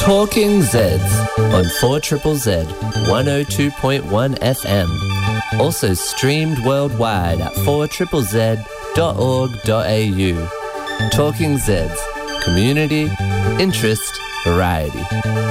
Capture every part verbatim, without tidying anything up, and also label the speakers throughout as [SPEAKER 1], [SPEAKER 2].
[SPEAKER 1] Talking Zeds on four Z Z Z one oh two point one F M. Also streamed worldwide at four Z Z Z dot org dot A U. Talking Zeds. Community, interest, variety.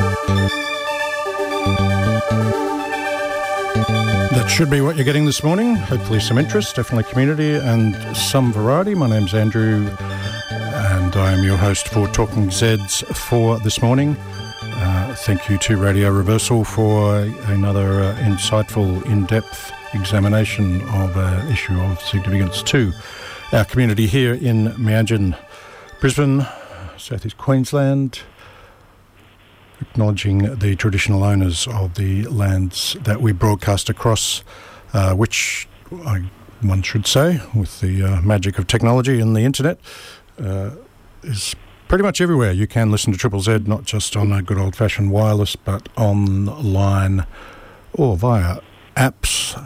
[SPEAKER 2] That should be what you're getting this morning. Hopefully some interest, definitely community and some variety. My name's Andrew and I am your host for Talking Zeds for this morning. Uh, thank you to Radio Reversal for another uh, insightful, in-depth examination of an uh, issue of significance to our community here in Meanjin, Brisbane, South East Queensland, acknowledging the traditional owners of the lands that we broadcast across, uh, which I, one should say, with the uh, magic of technology and the internet, uh, is pretty much everywhere. You can listen to Triple Z, not just on a good old-fashioned wireless, but online or via apps.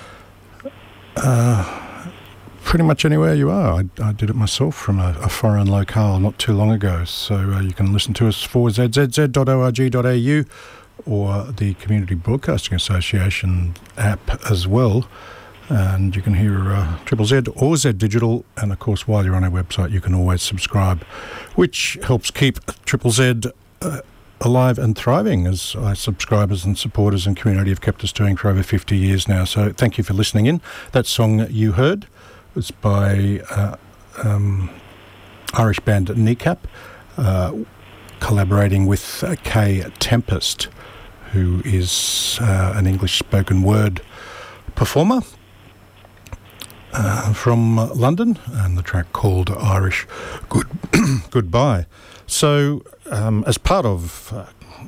[SPEAKER 2] Uh, pretty much anywhere you are. I, I did it myself from a, a foreign locale not too long ago. So uh, you can listen to us for z z z dot org dot A U or the Community Broadcasting Association app as well. And you can hear uh, Triple Z or Z Digital. And, of course, while you're on our website, you can always subscribe, which helps keep Triple Z uh, alive and thriving, as our subscribers and supporters and community have kept us doing for over fifty years now. So thank you for listening in. That song that you heard was by uh, um, Irish band Kneecap, uh, collaborating with uh, Kay Tempest, who is uh, an English spoken word performer uh, from uh, London, and the track called Irish Good Goodbye. So um, as part of uh,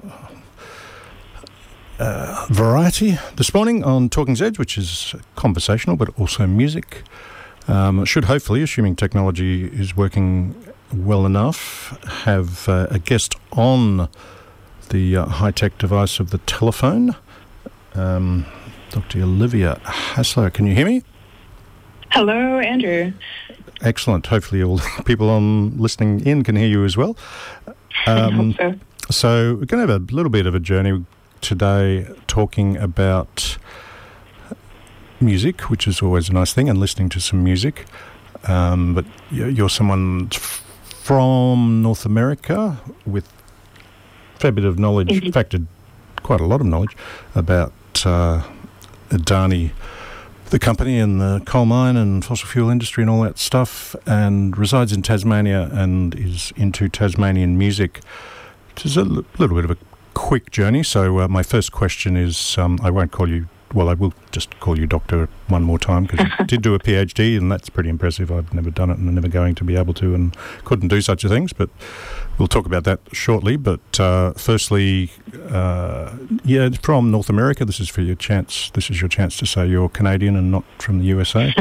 [SPEAKER 2] uh, variety this morning on Talking Zeds, which is conversational but also music, Um, should hopefully, assuming technology is working well enough, have uh, a guest on the uh, high-tech device of the telephone. Um, Doctor Olivia Hassler, can you hear me?
[SPEAKER 3] Hello, Andrew.
[SPEAKER 2] Excellent. Hopefully all people on listening in can hear you as well. Um,
[SPEAKER 3] I hope so.
[SPEAKER 2] So we're going to have a little bit of a journey today talking about music, which is always a nice thing, and listening to some music. Um, but you're someone from North America with a fair bit of knowledge, in fact, quite a lot of knowledge about uh, Adani, the company and the coal mine and fossil fuel industry and all that stuff, and resides in Tasmania and is into Tasmanian music. Which is a l- little bit of a quick journey. So uh, my first question is, um, I won't call you Well, I will just call you doctor one more time, because you did do a PhD, and that's pretty impressive. I've never done it and I'm never going to be able to, and couldn't do such a things, but we'll talk about that shortly. But uh, firstly, uh, yeah, from North America, this is for your chance. This is your chance to say you're Canadian and not from the U S A.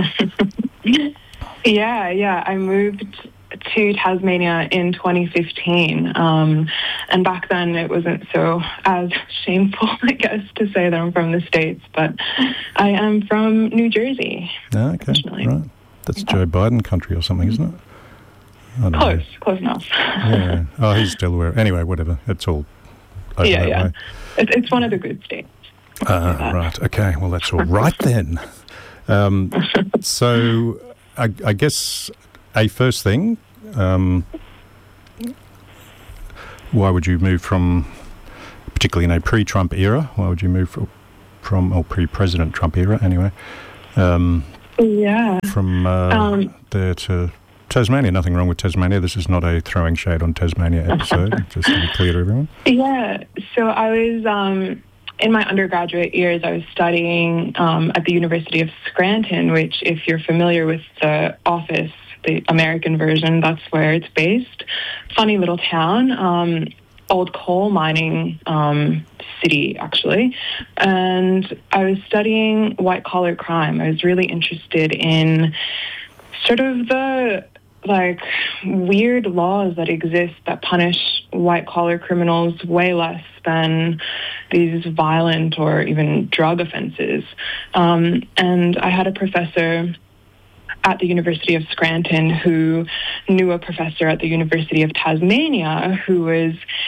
[SPEAKER 3] yeah, yeah. I moved to Tasmania in twenty fifteen, um, and back then it wasn't so as shameful, I guess, to say that I'm from the States, but I am from New Jersey.
[SPEAKER 2] Ah, okay, right. That's yeah. Joe Biden country or something, isn't it? I don't
[SPEAKER 3] close,
[SPEAKER 2] know.
[SPEAKER 3] close enough.
[SPEAKER 2] Yeah. Oh, he's Delaware. Anyway, whatever. It's all over
[SPEAKER 3] yeah,
[SPEAKER 2] that
[SPEAKER 3] yeah.
[SPEAKER 2] way.
[SPEAKER 3] It's, it's one of the good states.
[SPEAKER 2] Ah, uh, right. Okay. Well, that's all right then. Um, so, I, I guess a first thing. Um, why would you move from, particularly in a pre-Trump era, why would you move from, from or pre-President Trump era anyway, um,
[SPEAKER 3] yeah.
[SPEAKER 2] from uh, um, there to Tasmania? Nothing wrong with Tasmania. This is not a throwing shade on Tasmania episode, just to be clear to everyone.
[SPEAKER 3] Yeah, so I was, um, in my undergraduate years, I was studying um, at the University of Scranton, which, if you're familiar with the Office, the American version, that's where it's based. Funny little town, um, old coal mining um, city, actually. And I was studying white-collar crime. I was really interested in sort of the, like, weird laws that exist that punish white-collar criminals way less than these violent or even drug offenses. Um, and I had a professor at the University of Scranton who knew a professor at the University of Tasmania who was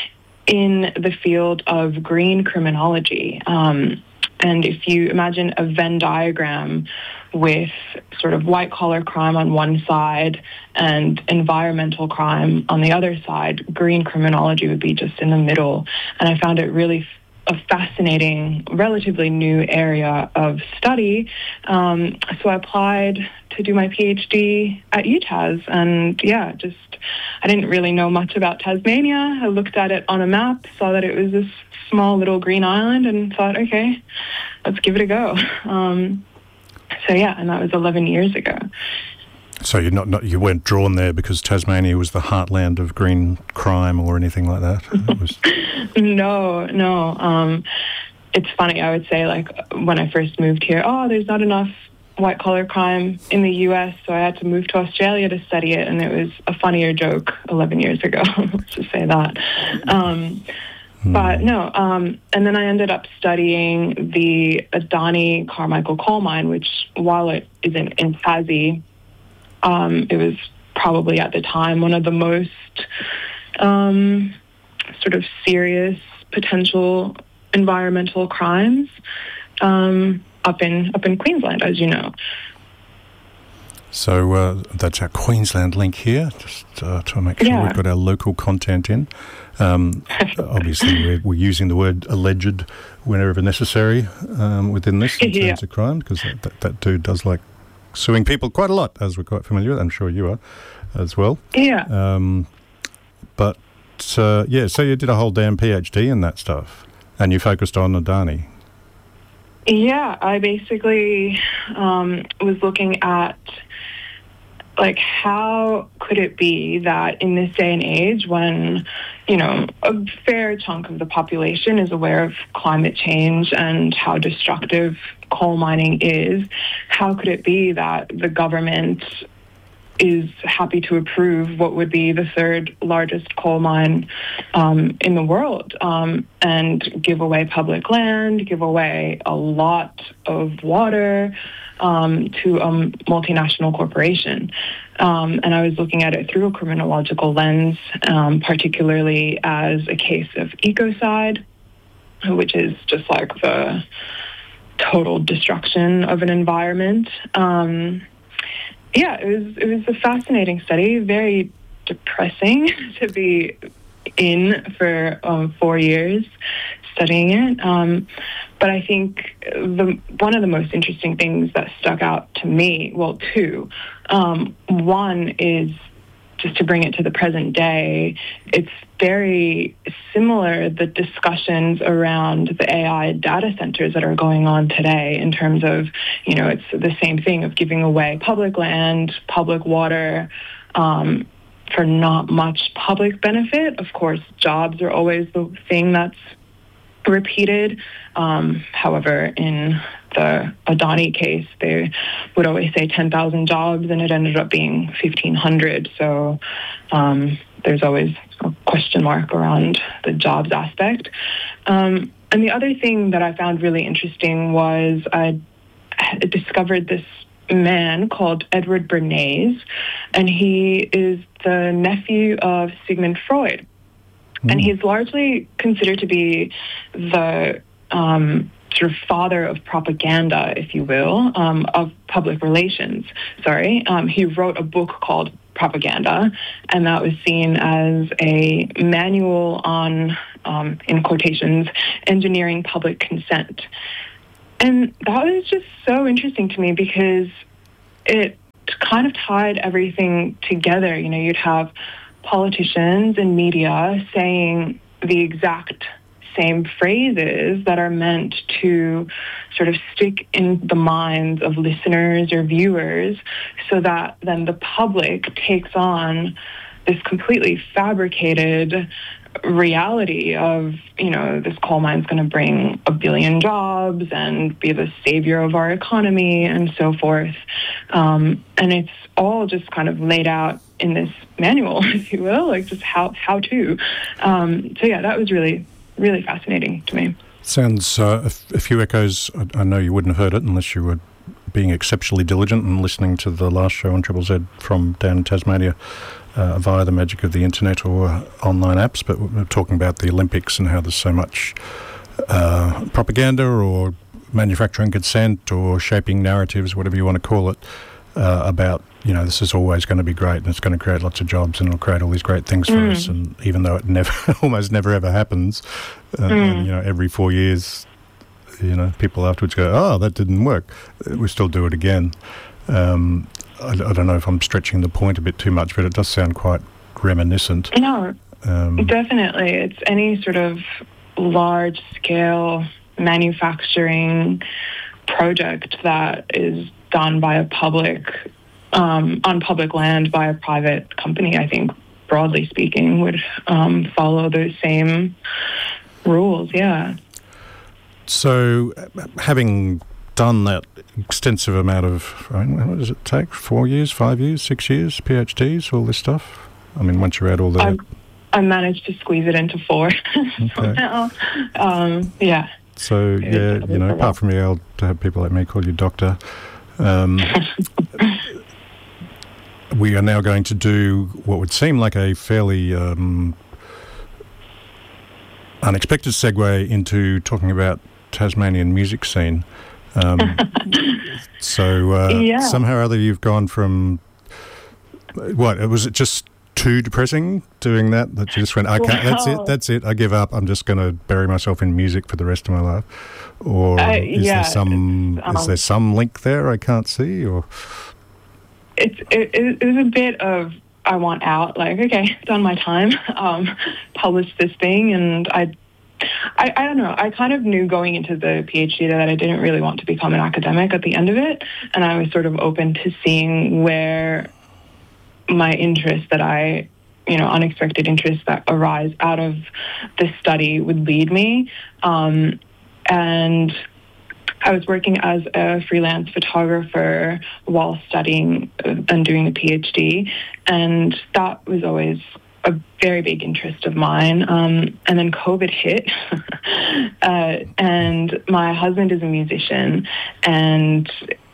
[SPEAKER 3] in the field of green criminology. Um, and if you imagine a Venn diagram with sort of white-collar crime on one side and environmental crime on the other side, green criminology would be just in the middle. And I found it really a fascinating, relatively new area of study. Um, so I applied to do my PhD at U T A S, and yeah, just I didn't really know much about Tasmania. I looked at it on a map, saw that it was this small little green island, and thought, okay, let's give it a go. Um, so yeah, and that was eleven years ago.
[SPEAKER 2] So you're not, not you weren't drawn there because Tasmania was the heartland of green crime or anything like that? It was...
[SPEAKER 3] No, no. Um, it's funny. I would say, like, when I first moved here, oh, there's not enough white-collar crime in the U S, so I had to move to Australia to study it, and it was a funnier joke eleven years ago, let's just say that. Um, hmm. But no, um, and then I ended up studying the Adani Carmichael coal mine, which, while it isn't in Tassie, um, it was probably at the time one of the most um, sort of serious potential environmental crimes um, up in up in Queensland, as you know.
[SPEAKER 2] So uh, that's our Queensland link here, just uh, to make sure
[SPEAKER 3] yeah.
[SPEAKER 2] we've got our local content in. Um, obviously, we're, we're using the word alleged whenever necessary um, within this in
[SPEAKER 3] yeah.
[SPEAKER 2] terms of crime, because that, that, that dude does like suing people quite a lot, as we're quite familiar with. I'm sure you are as well.
[SPEAKER 3] Yeah.
[SPEAKER 2] Um, but, uh, yeah, so you did a whole damn PhD in that stuff, and you focused on Adani.
[SPEAKER 3] Yeah, I basically um, was looking at, like, how could it be that in this day and age when, you know, a fair chunk of the population is aware of climate change and how destructive coal mining is, how could it be that the government is happy to approve what would be the third largest coal mine um, in the world um, and give away public land, give away a lot of water um, to a multinational corporation. Um, and I was looking at it through a criminological lens, um, particularly as a case of ecocide, which is just like the total destruction of an environment. Um, Yeah, it was it was a fascinating study, very depressing to be in for um, four years studying it. Um, but I think the one of the most interesting things that stuck out to me, well, two. Um, one is just to bring it to the present day, it's very similar, the discussions around the A I data centers that are going on today in terms of, you know, it's the same thing of giving away public land, public water, um, for not much public benefit. Of course, jobs are always the thing that's repeated. Um, however, in the Adani case, they would always say ten thousand jobs, and it ended up being fifteen hundred. So um, there's always a question mark around the jobs aspect. Um, and the other thing that I found really interesting was I discovered this man called Edward Bernays, and he is the nephew of Sigmund Freud. Mm. And he's largely considered to be the um, sort of father of propaganda, if you will, um, of public relations. Sorry. Um, he wrote a book called Propaganda, and that was seen as a manual on, um, in quotations, engineering public consent. And that was just so interesting to me because it kind of tied everything together. You know, you'd have politicians and media saying the exact same phrases that are meant to sort of stick in the minds of listeners or viewers so that then the public takes on this completely fabricated reality of, you know, this coal mine's going to bring a billion jobs and be the savior of our economy and so forth. Um, and it's all just kind of laid out in this manual, if you will, like just how, how to. Um, so yeah, that was really, really fascinating to me.
[SPEAKER 2] Sounds uh, a, f- a few echoes. I, I know you wouldn't have heard it unless you were being exceptionally diligent and listening to the last show on Triple Z from down in Tasmania uh, via the magic of the internet or uh, online apps, but we're talking about the Olympics and how there's so much uh, propaganda or manufacturing consent or shaping narratives, whatever you want to call it, uh, about, you know, this is always going to be great and it's going to create lots of jobs and it'll create all these great things for mm. us. And even though it never, almost never ever happens, uh, mm. and, you know, every four years, you know, people afterwards go, oh, that didn't work. We still do it again. Um, I, I don't know if I'm stretching the point a bit too much, but it does sound quite reminiscent.
[SPEAKER 3] No, um, definitely. It's any sort of large-scale manufacturing project that is done by a public, um, on public land by a private company, I think, broadly speaking, would um, follow those same rules, yeah.
[SPEAKER 2] So, having done that extensive amount of, I mean, what does it take? Four years, five years, six years, PhDs, all this stuff? I mean, once you're at all the...
[SPEAKER 3] I've, I managed to squeeze it into four
[SPEAKER 2] okay.
[SPEAKER 3] now. Um, yeah.
[SPEAKER 2] So, yeah, you know, apart from being able to have people like me call you doctor, um, we are now going to do what would seem like a fairly um, unexpected segue into talking about Tasmanian music scene. Um, so uh,
[SPEAKER 3] yeah.
[SPEAKER 2] somehow or other you've gone from, what, was it just too depressing doing that, that you just went, okay, well, that's it, that's it, I give up, I'm just going to bury myself in music for the rest of my life? Or
[SPEAKER 3] uh,
[SPEAKER 2] is
[SPEAKER 3] yeah,
[SPEAKER 2] there some um, is there some link there I can't see? Or
[SPEAKER 3] it's it, it was a bit of, I want out, like, okay, done my time, um, published this thing, and I I, I don't know. I kind of knew going into the PhD that I didn't really want to become an academic at the end of it, and I was sort of open to seeing where my interests that I, you know, unexpected interests that arise out of this study would lead me. Um, and I was working as a freelance photographer while studying and doing the PhD, and that was always a very big interest of mine. Um, and then COVID hit, uh, and my husband is a musician, and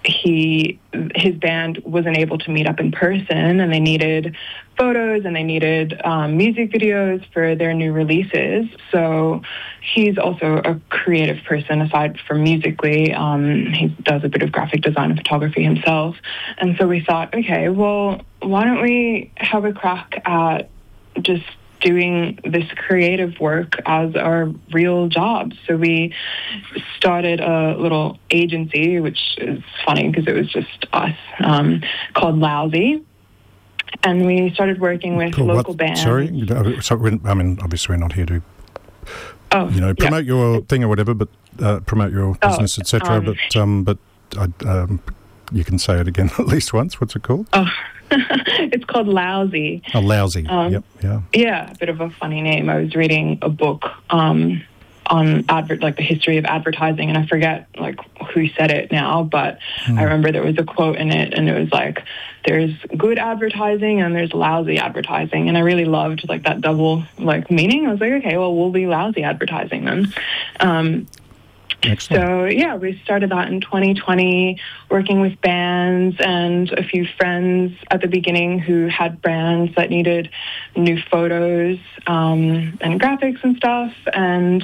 [SPEAKER 3] he his band wasn't able to meet up in person, and they needed photos and they needed um, music videos for their new releases. So he's also a creative person aside from musically. Um, he does a bit of graphic design and photography himself. And so we thought, okay, well, why don't we have a crack at just doing this creative work as our real job. So we started a little agency, which is funny because it was just us, um, called Lousy. And we started working with
[SPEAKER 2] cool.
[SPEAKER 3] local
[SPEAKER 2] what?
[SPEAKER 3] bands.
[SPEAKER 2] Sorry? So, I mean, obviously we're not here to,
[SPEAKER 3] oh,
[SPEAKER 2] you know, promote
[SPEAKER 3] yeah.
[SPEAKER 2] your thing or whatever, but uh, promote your business,
[SPEAKER 3] oh,
[SPEAKER 2] et cetera.
[SPEAKER 3] Um,
[SPEAKER 2] but um, but I, um, you can say it again at least once. What's it called?
[SPEAKER 3] Oh, it's called Lousy.
[SPEAKER 2] Oh, Lousy.
[SPEAKER 3] Um,
[SPEAKER 2] yep, yeah.
[SPEAKER 3] Yeah, a bit of a funny name. I was reading a book um, on advert, like the history of advertising, and I forget like who said it now, but hmm. I remember there was a quote in it, and it was like, "There's good advertising and there's lousy advertising," and I really loved like that double like meaning. I was like, okay, well, we'll be lousy advertising then. Um,
[SPEAKER 2] Excellent.
[SPEAKER 3] So, yeah, we started that in twenty twenty, working with bands and a few friends at the beginning who had brands that needed new photos um, and graphics and stuff. And,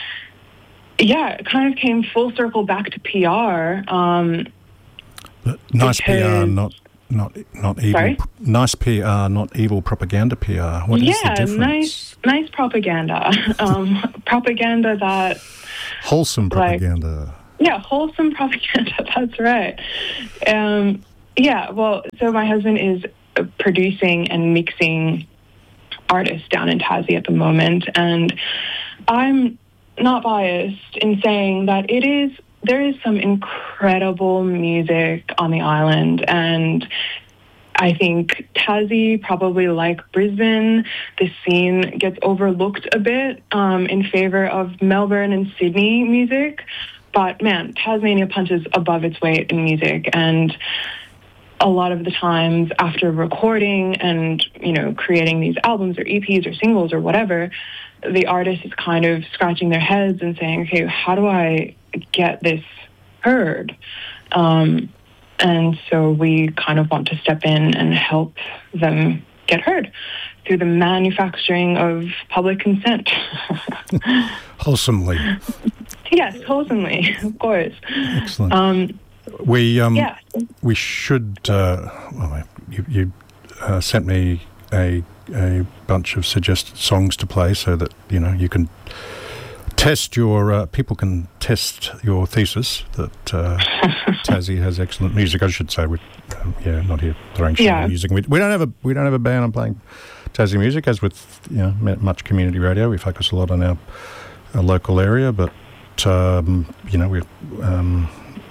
[SPEAKER 3] yeah, it kind of came full circle back to P R. Um,
[SPEAKER 2] but nice P R, not... Not not evil.
[SPEAKER 3] Sorry?
[SPEAKER 2] Nice P R, not evil propaganda P R. What
[SPEAKER 3] yeah,
[SPEAKER 2] is the difference?
[SPEAKER 3] nice, nice propaganda. um, propaganda that
[SPEAKER 2] wholesome propaganda.
[SPEAKER 3] Like, yeah, wholesome propaganda. That's right. Um, yeah. Well, so my husband is producing and mixing artists down in Tassie at the moment, and I'm not biased in saying that it is. There is some incredible music on the island, and I think Tassie, probably like Brisbane, the scene gets overlooked a bit um, in favour of Melbourne and Sydney music. But man, Tasmania punches above its weight in music, and a lot of the times after recording and, you know, creating these albums or E Ps or singles or whatever, the artist is kind of scratching their heads and saying, okay, how do I get this heard? Um, and so we kind of want to step in and help them get heard through the manufacturing of public consent.
[SPEAKER 2] Wholesomely.
[SPEAKER 3] Yes, wholesomely, of course.
[SPEAKER 2] Excellent.
[SPEAKER 3] Um,
[SPEAKER 2] we um,
[SPEAKER 3] yeah.
[SPEAKER 2] we should. Uh, well, you, you uh, sent me a a bunch of suggested songs to play, so that you know you can test your uh, people can test your thesis that uh, Tassie has excellent music. I should say, we um, yeah, not here throwing shade
[SPEAKER 3] Yeah.
[SPEAKER 2] at music. We, we don't have a we don't have a ban on playing Tassie music, as with you know m- much community radio. We focus a lot on our, our local area, but um, you know we've um,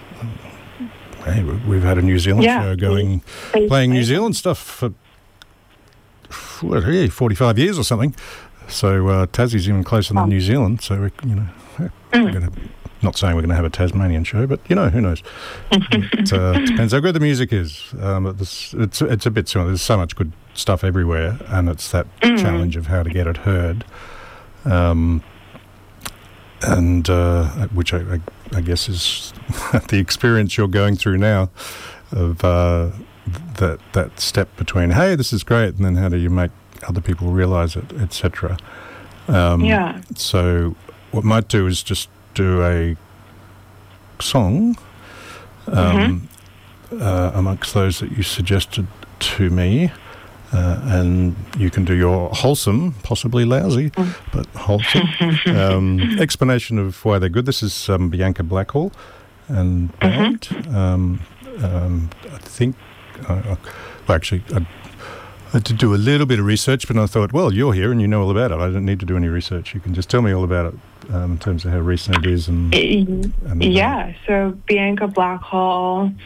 [SPEAKER 2] hey, we- we've had a New Zealand
[SPEAKER 3] Yeah.
[SPEAKER 2] show going, playing New Zealand stuff for what, yeah, forty-five years or something. So uh, Tassie's even closer than
[SPEAKER 3] Oh.
[SPEAKER 2] New Zealand. So we, you know, we're gonna, not saying we're going to have a Tasmanian show, but you know, who knows? It uh, depends how good the music is. Um, it's it's it's a bit similar. There's so much good stuff everywhere, and it's that
[SPEAKER 3] Mm.
[SPEAKER 2] challenge of how to get it heard. Um, and uh, which I, I, I guess is the experience you're going through now of uh, that that step between, hey, this is great, and then how do you make other people realise it, et cetera. Um,
[SPEAKER 3] Yeah.
[SPEAKER 2] So what I might do is just do a song um, uh, amongst those that you suggested to me. Uh, and you can do your wholesome, possibly lousy, but wholesome um, explanation of why they're good. This is um, Bianca Blackhall and band. Um, um, I think, uh, well, actually, I, I had to do a little bit of research, but I thought, well, you're here and you know all about it. I don't need to do any research. You can just tell me all about it um, in terms of how recent it is. And, and
[SPEAKER 3] Yeah, so Bianca Blackhall,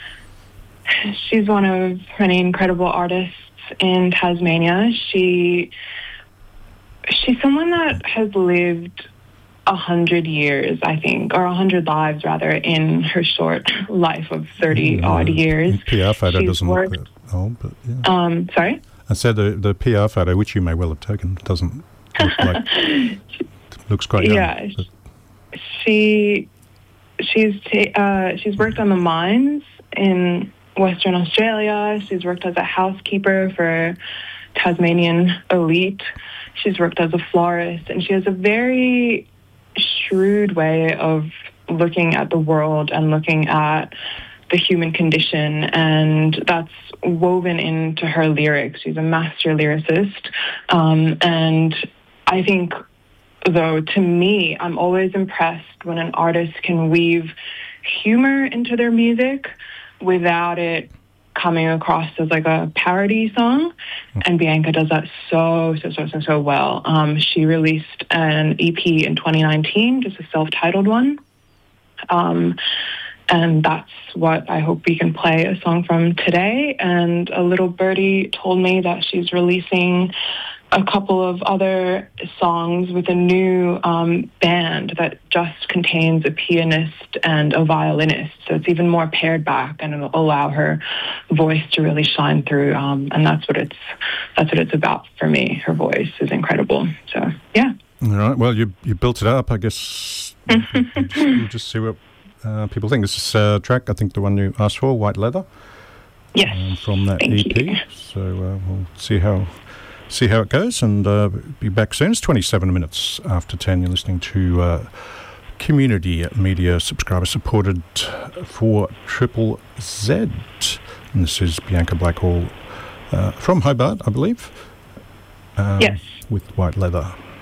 [SPEAKER 3] she's one of many incredible artists in Tasmania. She she's someone that has lived a hundred years, I think, or a hundred lives rather, in her short life of thirty
[SPEAKER 2] Yeah,
[SPEAKER 3] odd years.
[SPEAKER 2] the P R photo
[SPEAKER 3] She's
[SPEAKER 2] doesn't
[SPEAKER 3] worked-
[SPEAKER 2] look that old, but yeah.
[SPEAKER 3] Um, sorry.
[SPEAKER 2] I said the the P R photo, which you may well have taken, doesn't look like looks quite young.
[SPEAKER 3] Yeah,
[SPEAKER 2] but-
[SPEAKER 3] she she's ta- uh, she's worked on the mines in Western Australia. She's worked as a housekeeper for Tasmanian elite. She's worked as a florist, and she has a very shrewd way of looking at the world and looking at the human condition, and that's woven into her lyrics. She's a master lyricist, um, and I think, though, to me, I'm always impressed when an artist can weave humor into their music without it coming across as like a parody song. And Bianca does that so, so, so, so, so well. Um, she released an E P in twenty nineteen, just a self-titled one. Um, and that's what I hope we can play a song from today. And a little birdie told me that she's releasing a couple of other songs with a new um, band that just contains a pianist and a violinist. So it's even more pared back, and it'll allow her voice to really shine through. Um, and that's what it's that's what it's about for me. Her voice is incredible. So yeah.
[SPEAKER 2] All right. Well, you you built it up. I guess we'll, we'll just, we'll just see what uh, people think. This is a track, I think, the one you asked for, White Leather,
[SPEAKER 3] Yes.
[SPEAKER 2] um, from that
[SPEAKER 3] Thank
[SPEAKER 2] E P.
[SPEAKER 3] you.
[SPEAKER 2] So uh, we'll see how see how it goes, and uh, be back soon. It's twenty-seven minutes after ten. You're listening to uh, Community Media Subscriber Supported for Triple Z, and this is Bianca Blackhall uh, from Hobart, I believe. Um,
[SPEAKER 3] Yes.
[SPEAKER 2] with White Leather.